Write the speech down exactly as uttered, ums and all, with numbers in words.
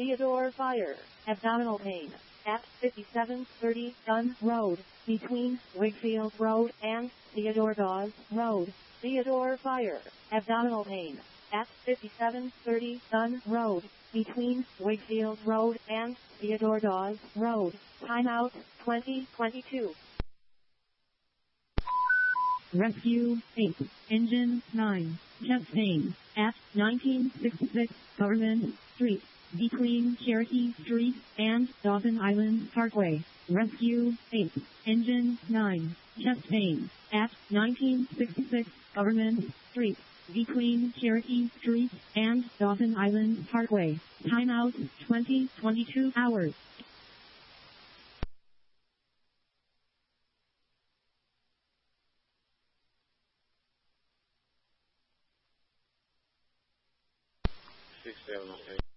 Theodore Fire, abdominal pain, at fifty-seven thirty Dunn Road, between Wakefield Road and Theodore Dawes Road. Theodore Fire, abdominal pain, at fifty-seven thirty Dunn Road, between Wakefield Road and Theodore Dawes Road. Timeout, twenty twenty-two. Rescue eight, Engine nine, chest pain, at nineteen sixty-six Government Street, between Cherokee Street and Dawson Island Parkway. Rescue eight, Engine nine, chest pain, at nineteen sixty-six Government Street, between Cherokee Street and Dawson Island Parkway. Timeout, twenty twenty-two hours. Six, seven, okay.